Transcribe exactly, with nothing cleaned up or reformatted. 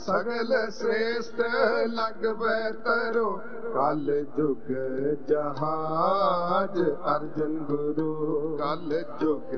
सगल श्रेष्ठ लगबे तरो कल जुग जहाज अर्जुन गुरु कल जुग